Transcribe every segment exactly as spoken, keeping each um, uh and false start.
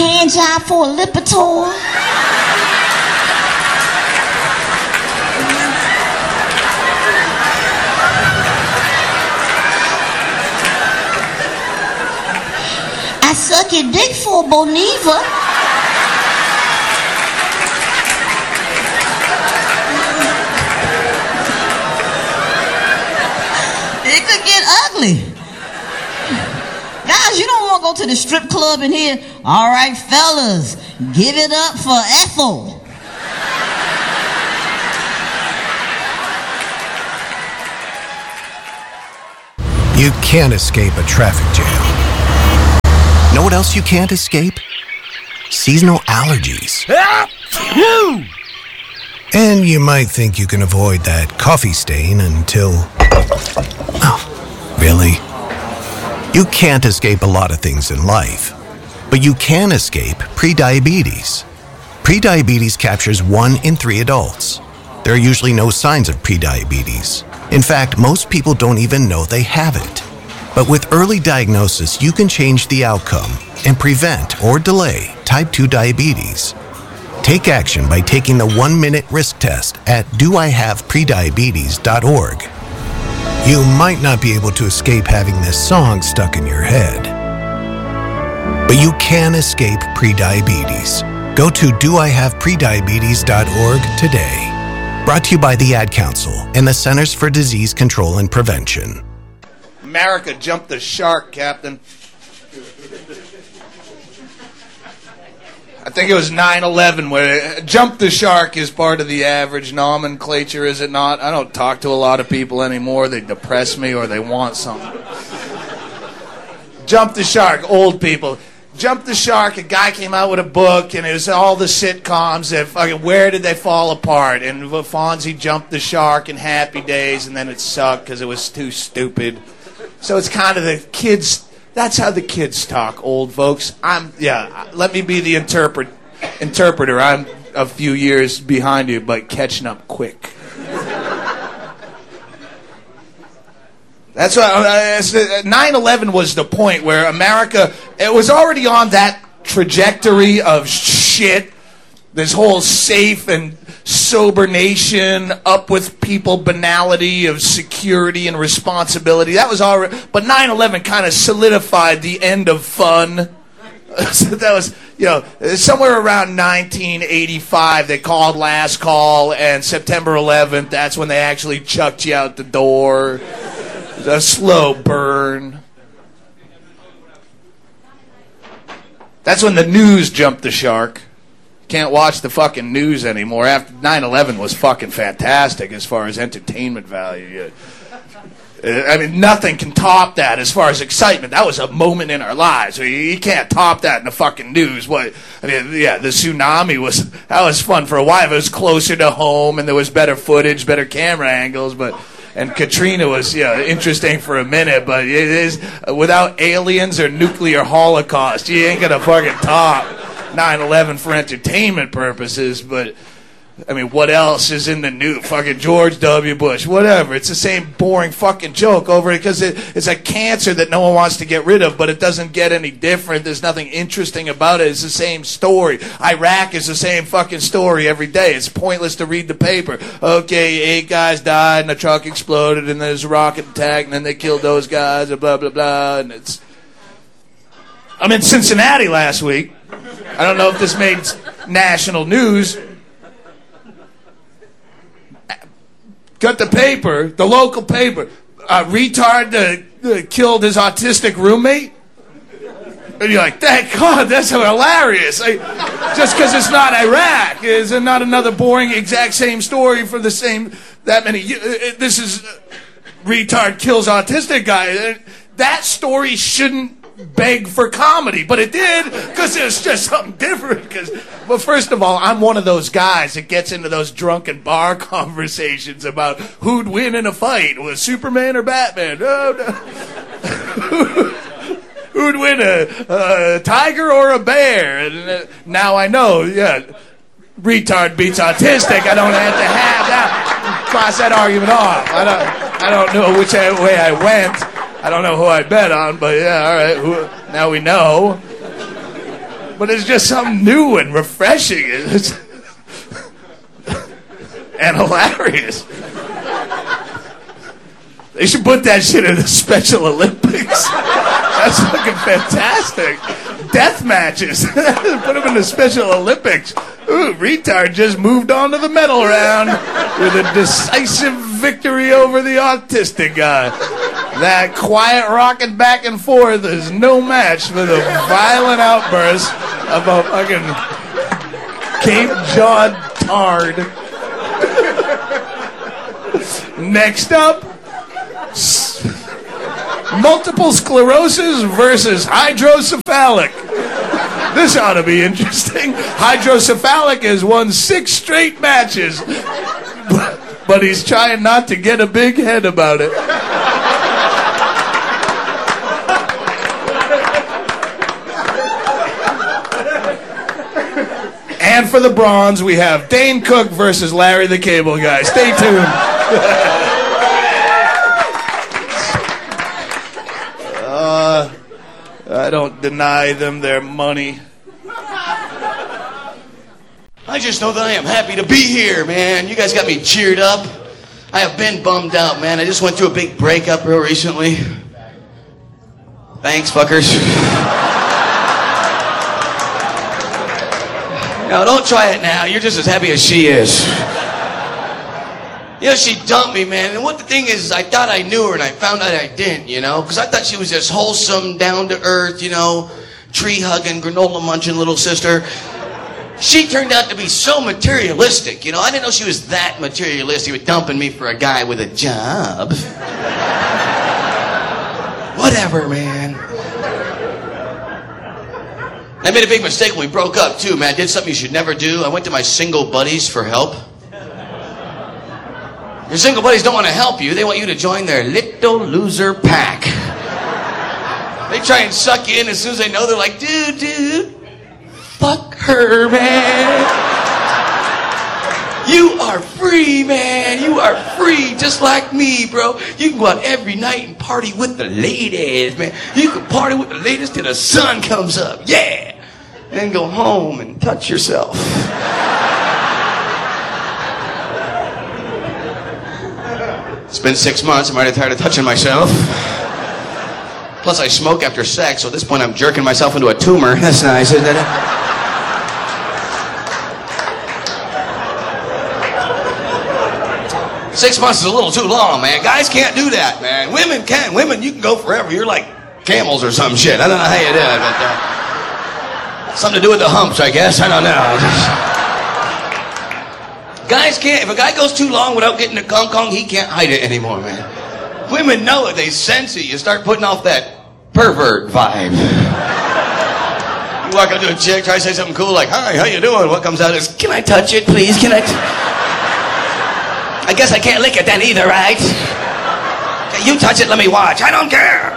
hand job for a Lipitor. I suck your dick for a Boniva. It could get ugly. Guys, you don't want to go to the strip club in here. All right, fellas, give it up for Ethel. You can't escape a traffic jam. Know what else you can't escape? Seasonal allergies. And you might think you can avoid that coffee stain until... Oh, really? You can't escape a lot of things in life, but you can escape prediabetes. Prediabetes captures one in three adults. There are usually no signs of prediabetes. In fact, most people don't even know they have it. But with early diagnosis, you can change the outcome and prevent or delay type two diabetes. Take action by taking the one-minute risk test at do I have prediabetes dot org. You might not be able to escape having this song stuck in your head, but you can escape prediabetes. Go to do I have prediabetes dot org today. Brought to you by the Ad Council and the Centers for Disease Control and Prevention. America jumped the shark, Captain. I think it was nine eleven where jump the shark is part of the average nomenclature, is it not? I don't talk to a lot of people anymore. They depress me or they want something. Jump the shark, old people. Jump the Shark, a guy came out with a book, and it was all the sitcoms that fucking, where did they fall apart? And Fonzie jumped the shark in Happy Days, and then it sucked because it was too stupid. So it's kind of the kids, that's how the kids talk, old folks. I'm, yeah, let me be the interpret, interpreter. I'm a few years behind you, but catching up quick. That's what nine eleven was the point where America, it was already on that trajectory of shit. This whole safe and sober nation, up with people banality of security and responsibility. That was already, but nine eleven kind of solidified the end of fun. So that was, you know, somewhere around nineteen eighty-five, they called last call, and September eleventh, that's when they actually chucked you out the door. A slow burn. That's when the news jumped the shark. Can't watch the fucking news anymore. After nine eleven was fucking fantastic as far as entertainment value. I mean, nothing can top that as far as excitement. That was a moment in our lives. You can't top that in the fucking news. What? I mean, yeah, the tsunami was, that was fun for a while. It was closer to home and there was better footage, better camera angles, but... And Katrina was, yeah, interesting for a minute, but it is, without aliens or nuclear holocaust, you ain't gonna fucking top nine eleven for entertainment purposes, but, I mean, what else is in the news? Fucking George W. Bush, whatever. It's the same boring fucking joke over it, because it, it's a cancer that no one wants to get rid of, but it doesn't get any different. There's nothing interesting about it. It's the same story. Iraq is the same fucking story every day. It's pointless to read the paper. Okay, eight guys died, and a truck exploded, and there's a rocket attack, and then they killed those guys, and blah, blah, blah, and it's... I'm in Cincinnati last week. I don't know if this made national news. Got the paper, the local paper. A retard uh, uh, killed his autistic roommate. And you're like, thank God, that's hilarious. I, just because it's not Iraq. It's not another boring, exact same story for the same, that many. Uh, this is uh, retard kills autistic guy. Uh, that story shouldn't beg for comedy, but it did, because it was just something different. Because, well, first of all, I'm one of those guys that gets into those drunken bar conversations about who'd win in a fight, was Superman or Batman? Oh, no. Who'd win, a, a tiger or a bear? And uh, now I know, yeah, retard beats autistic. I don't have to have that. Cross that argument off. I don't, I don't know which way I went. I don't know who I bet on, but yeah, all right, who, now we know. but it's just something new and refreshing. It's and hilarious. They should put that shit in the Special Olympics. That's fucking fantastic. Death matches. Put them in the Special Olympics. Ooh, retard just moved on to the medal round with a decisive victory over the autistic guy. That quiet rocking back and forth is no match for the violent outbursts of a fucking Cape Cod tard. Next up, multiple sclerosis versus hydrocephalic. This ought to be interesting. Hydrocephalic has won six straight matches, but, but he's trying not to get a big head about it. And for the bronze, we have Dane Cook versus Larry the Cable Guy. Stay tuned. uh, I don't deny them their money. I just know that I am happy to be here, man. You guys got me cheered up. I have been bummed out, man. I just went through a big breakup real recently. Thanks, fuckers. No, don't try it now. You're just as happy as she is. You know, she dumped me, man. And what the thing is, I thought I knew her, and I found out I didn't, you know? Because I thought she was this wholesome, down-to-earth, you know, tree-hugging, granola-munching little sister. She turned out to be so materialistic, you know? I didn't know she was that materialistic with dumping me for a guy with a job. Whatever, man. I made a big mistake when we broke up, too, man. I did something you should never do. I went to my single buddies for help. Your single buddies don't want to help you. They want you to join their little loser pack. They try and suck you in as soon as they know. They're like, dude, dude, fuck her, man. You are free, man. You are free, just like me, bro. You can go out every night and party with the ladies, man. You can party with the ladies till the sun comes up. Yeah. And then go home and touch yourself. It's been six months. I'm already tired of touching myself. Plus, I smoke after sex, so at this point, I'm jerking myself into a tumor. That's nice, isn't it? Six months is a little too long, man. Guys can't do that, man. Women can. Women, you can go forever. You're like camels or some shit. I don't know how you do it, but uh, something to do with the humps, I guess. I don't know. Guys can't. If a guy goes too long without getting a kong kong, he can't hide it anymore, man. Women know it. They sense it. You start putting off that pervert vibe. You walk up to a chick, try to say something cool like, "Hi, how you doing?" What comes out is, "Can I touch it, please? Can I?" T- I guess I can't lick it then either, right? Okay, you touch it, let me watch. I don't care.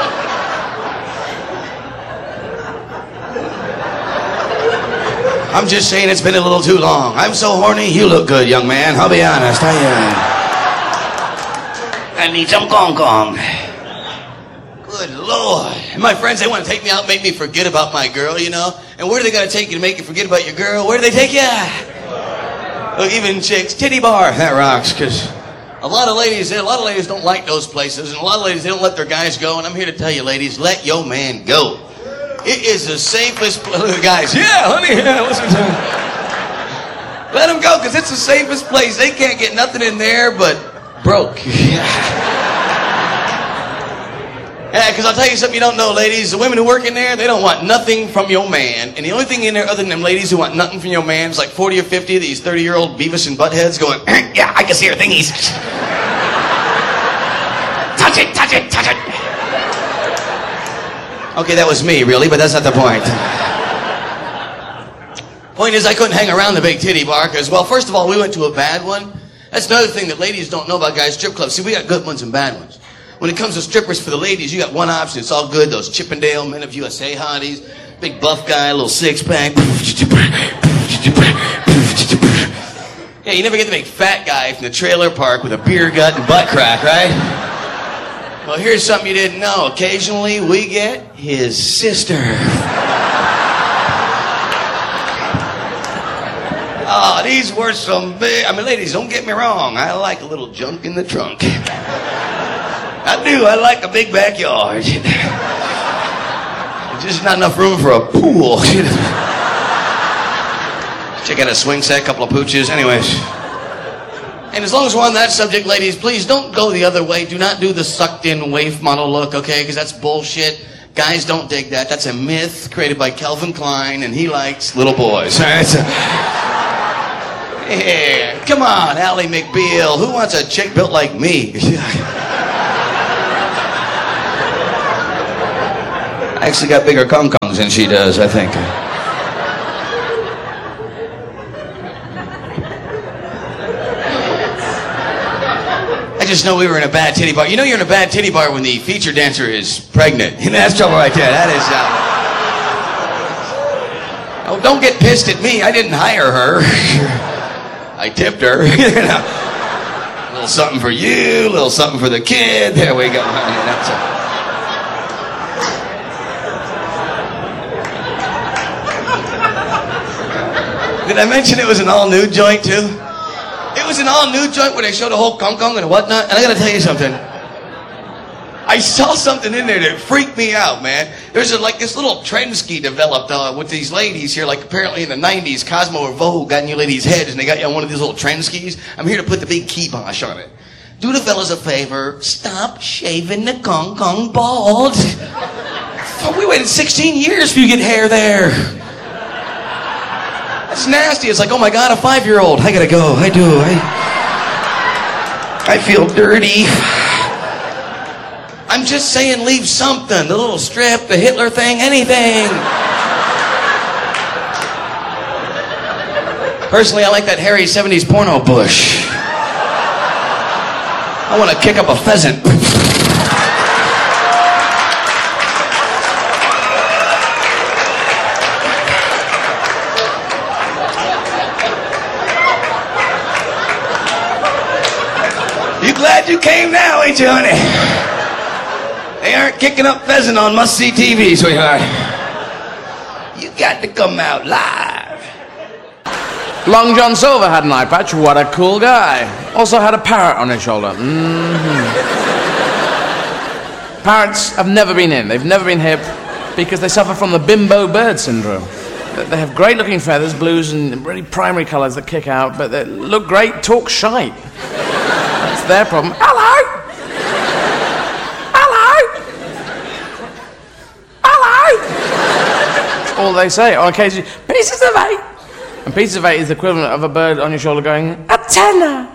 I'm just saying it's been a little too long. I'm so horny, you look good, young man. I'll be honest. I, uh, I need some gong gong. Good Lord. And my friends, they want to take me out, make me forget about my girl, you know? And where do they got to take you to make you forget about your girl? Where do they take you? Look, even chicks, titty bar, that rocks, because a lot of ladies, a lot of ladies don't like those places, and a lot of ladies, they don't let their guys go, and I'm here to tell you, ladies, let your man go. It is the safest place. Look, guys, yeah, honey, yeah, listen to me. Let him go, because it's the safest place. They can't get nothing in there but broke. Yeah, because I'll tell you something you don't know, ladies. The women who work in there, they don't want nothing from your man. And the only thing in there other than them ladies who want nothing from your man is like forty or fifty of these thirty-year-old Beavis and Buttheads going, yeah, I can see her thingies. Touch it, touch it, touch it. Okay, that was me, really, but that's not the point. Point is, I couldn't hang around the big titty bar because, well, first of all, we went to a bad one. That's another thing that ladies don't know about guys' strip clubs. See, we got good ones and bad ones. When it comes to strippers for the ladies, you got one option. It's all good. Those Chippendale Men of U S A hotties. Big buff guy, little six-pack. Yeah, you never get the big fat guy from the trailer park with a beer gut and butt crack, right? Well, here's something you didn't know. Occasionally, we get his sister. Oh, these were some big... I mean, ladies, don't get me wrong. I like a little junk in the trunk. I do. I like a big backyard. There's just not enough room for a pool. Check out a swing set, a couple of pooches. Anyways. And as long as we're on that subject, ladies, please don't go the other way. Do not do the sucked-in waif model look, okay? Because that's bullshit. Guys don't dig that. That's a myth created by Calvin Klein, and he likes little boys. All right? So, yeah. Come on, Ally McBeal. Who wants a chick built like me? I actually got bigger cum-cums than she does, I think. I just know we were in a bad titty bar. You know you're in a bad titty bar when the feature dancer is pregnant. You know, that's trouble right there. That is... Uh... Oh, don't get pissed at me. I didn't hire her. I tipped her. You know. A little something for you, a little something for the kid. There we go. That's a... Did I mention it was an all-nude joint, too? It was an all-nude joint where they showed a whole kong-kong and whatnot. And I gotta tell you something. I saw something in there that freaked me out, man. There's a, like this little trend ski developed uh, with these ladies here. Like apparently in the nineties, Cosmo or Vogue got in you ladies' heads and they got you on one of these little trend skis. I'm here to put the big kibosh on it. Do the fellas a favor. Stop shaving the kong-kong bald. Oh, we waited sixteen years for you to get hair there. That's nasty. It's like, oh my God, a five-year-old. I gotta go. I do. I, I feel dirty. I'm just saying leave something. The little strip, the Hitler thing, anything. Personally, I like that hairy seventies porno bush. I want to kick up a pheasant. You glad you came now, ain't you, honey? They aren't kicking up pheasant on must-see T V, sweetheart. You got to come out live. Long John Silver had an eye patch. What a cool guy. Also had a parrot on his shoulder. Mm-hmm. Parrots have never been in. They've never been hip because they suffer from the bimbo bird syndrome. They have great-looking feathers, blues, and really primary colours that kick out, but they look great, talk shite. That's their problem. Hello! All they say on occasion, pieces of eight. And pieces of eight is the equivalent of a bird on your shoulder going, a tenner.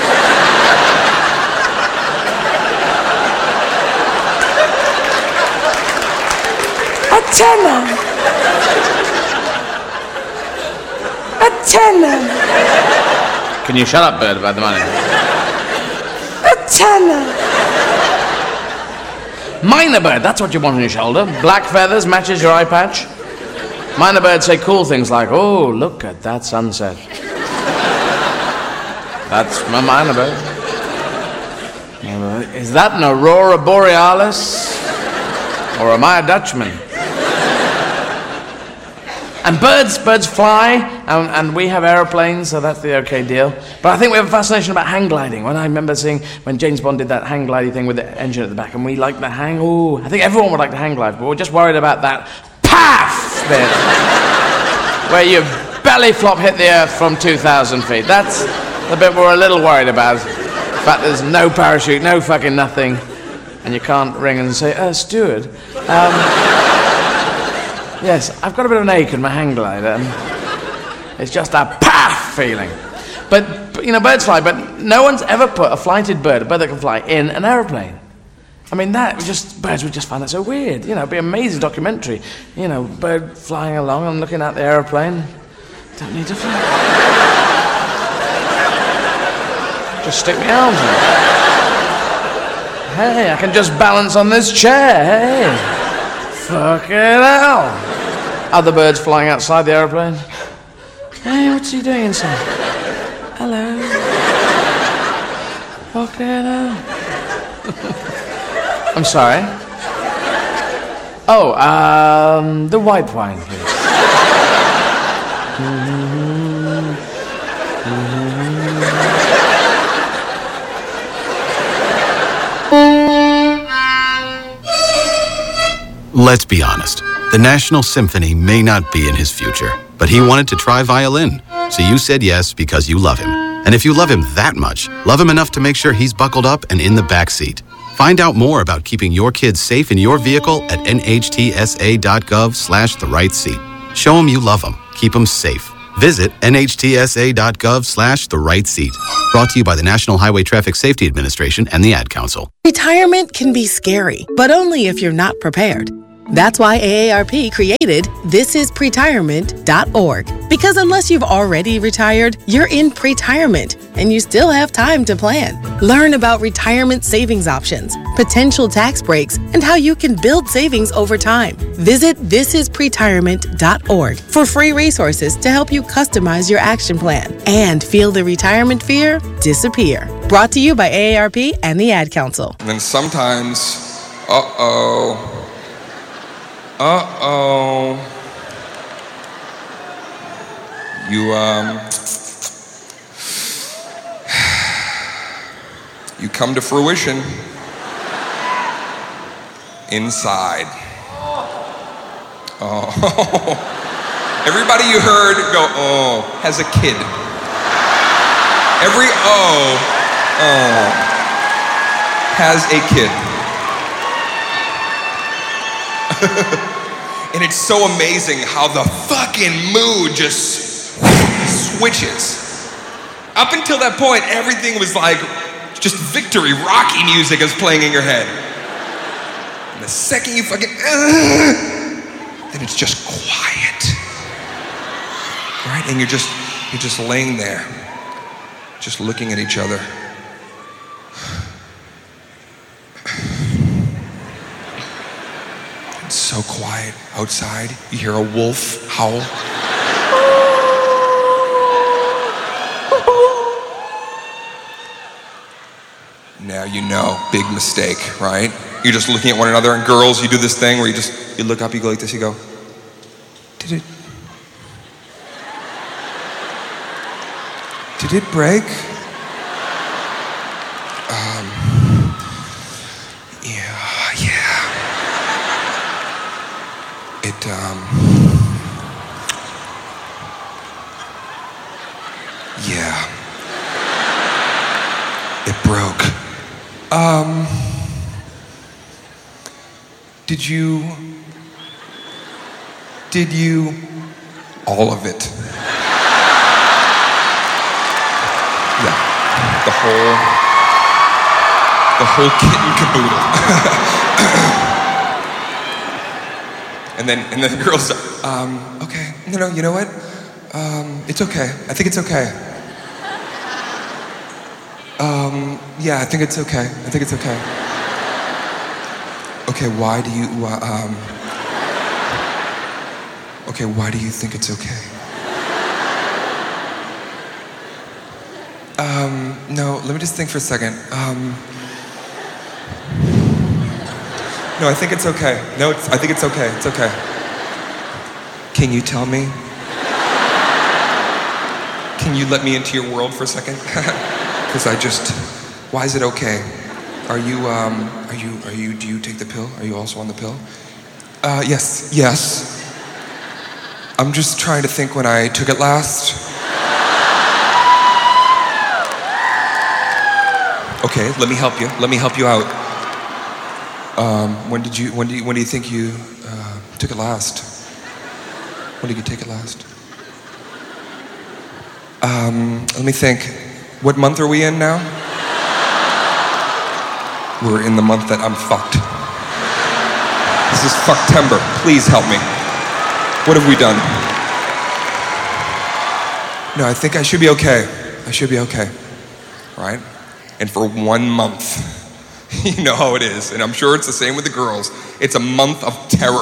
A tenner. A tenner. Can you shut up, bird, about the money? A tenner. Minor bird, that's what you want on your shoulder. Black feathers, matches your eye patch. Minor birds say cool things like, oh, look at that sunset. That's my minor bird. Is that an aurora borealis? Or am I a Dutchman? And birds, birds fly, and, and we have aeroplanes, so that's the okay deal. But I think we have a fascination about hang gliding. When I remember seeing, when James Bond did that hang gliding thing with the engine at the back, and we like the hang, ooh, I think everyone would like to hang glide, but we're just worried about that paff bit, where your belly flop hit the earth from two thousand feet. That's the bit we're a little worried about. In fact, there's no parachute, no fucking nothing, and you can't ring and say, uh, steward. Um, Yes, I've got a bit of an ache in my hang glider. It's just a paff feeling. But, but, you know, birds fly, but no one's ever put a flighted bird, a bird that can fly, in an aeroplane. I mean, that, just, birds would just find that so weird. You know, it'd be an amazing documentary. You know, bird flying along and looking at the aeroplane. Don't need to fly. Just stick my arms in. Hey, I can just balance on this chair, hey. Fucking hell. Other birds flying outside the aeroplane. Hey, what's he doing inside? Hello. Fucking hell. I'm sorry. Oh, um, the white wine, please. Mm-hmm. Let's be honest. The National Symphony may not be in his future, but he wanted to try violin. So you said yes because you love him. And if you love him that much, love him enough to make sure he's buckled up and in the back seat. Find out more about keeping your kids safe in your vehicle at nhtsa.gov slash the right seat. Show them you love them. Keep them safe. Visit nhtsa.gov slash the right seat. Brought to you by the National Highway Traffic Safety Administration and the Ad Council. Retirement can be scary, but only if you're not prepared. That's why A A R P created this is pretirement dot org. Because unless you've already retired, you're in pretirement, and you still have time to plan. Learn about retirement savings options, potential tax breaks, and how you can build savings over time. Visit this is pretirement dot org for free resources to help you customize your action plan and feel the retirement fear disappear. Brought to you by A A R P and the Ad Council. And then sometimes, uh-oh, Uh-oh. You, um... you come to fruition. Inside. Oh. Everybody you heard go, oh, has a kid. Every oh, oh, has a kid. And it's so amazing how the fucking mood just switches. Up until that point, everything was like just victory, Rocky music is playing in your head. And the second you fucking, uh, then it's just quiet. Right? And you're just, you're just laying there, just looking at each other. It's so quiet outside. You hear a wolf howl. Now you know, big mistake, right? You're just looking at one another, and girls, you do this thing where you just, you look up, you go like this, you go, did it, did it break? Um, yeah, yeah. It, um, yeah. It broke. Um, did you, did you, all of it? Yeah, the whole, the whole kit and caboodle. And then, and then the girls, um, okay, no, no, you know what? Um, it's okay. I think it's okay. Um, yeah, I think it's okay. I think it's okay. Okay, why do you, uh, um, okay, why do you think it's okay? Um, no, let me just think for a second. Um, no, I think it's okay. No, it's, I think it's okay. It's okay. Can you tell me? Can you let me into your world for a second? Because I just, why is it okay? Are you, um, are you, are you, do you take the pill? Are you also on the pill? Uh, yes, yes. I'm just trying to think when I took it last. Okay, let me help you. Let me help you out. Um, when did you, when do you, when do you think you uh, took it last? When did you take it last? Um, let me think. What month are we in now? We're in the month that I'm fucked. This is Fucktember. Please help me. What have we done? No, I think I should be okay. I should be okay. Right? And for one month, you know how it is, and I'm sure it's the same with the girls, it's a month of terror.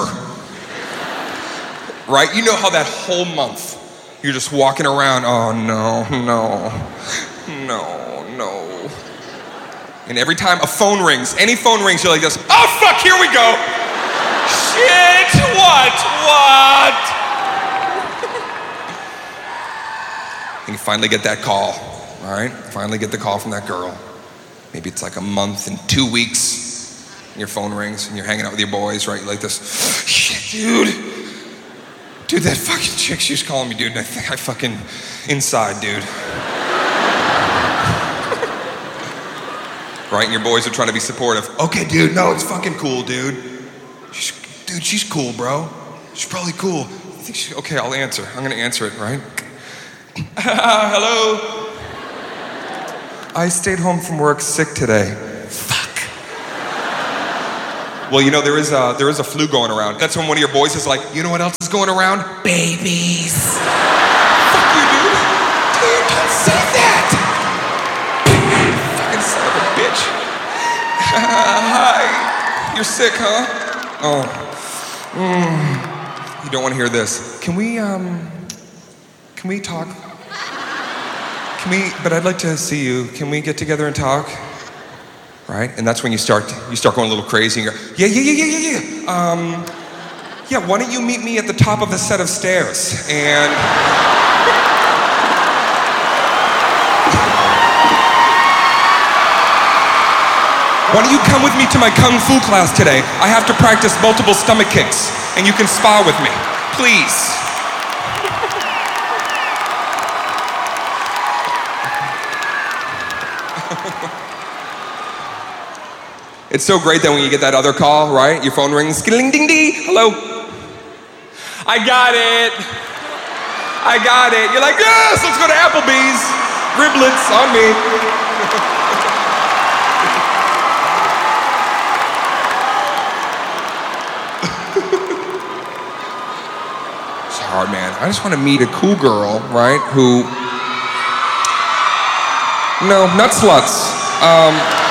Right? You know how that whole month, you're just walking around, oh no, no, no, no. And every time a phone rings, any phone rings, you're like this, oh fuck, here we go. Shit, what, what? And you finally get that call, all right? Finally get the call from that girl. Maybe it's like a month and two weeks, and your phone rings, and you're hanging out with your boys, right? You're like this, shit, dude. Dude, that fucking chick, she was calling me, dude, and I think I fucking, inside, dude. Right, and your boys are trying to be supportive. Okay, dude, no, it's fucking cool, dude. She's, dude, she's cool, bro. She's probably cool. I think she, okay, I'll answer. I'm gonna answer it, right? Hello? I stayed home from work sick today. Fuck. Well, you know, there is a, there is a flu going around. That's when one of your boys is like, you know what else is going around? Babies. Fuck you, dude. Dude, don't say that. Fucking son of a bitch. Hi. You're sick, huh? Oh. Mm. You don't want to hear this. Can we, um, can we talk? Can we, but I'd like to see you. Can we get together and talk? Right? And that's when you start, you start going a little crazy and go, yeah, yeah, yeah, yeah, yeah, yeah. Um, yeah, why don't you meet me at the top of a set of stairs? And... why don't you come with me to my Kung Fu class today? I have to practice multiple stomach kicks, and you can spar with me. Please. It's so great that when you get that other call, right? Your phone rings, skiddling ding ding, hello. I got it. I got it. You're like, yes, let's go to Applebee's. Riblets on me. It's hard, man. I just want to meet a cool girl, right? Who, no, not sluts. Um,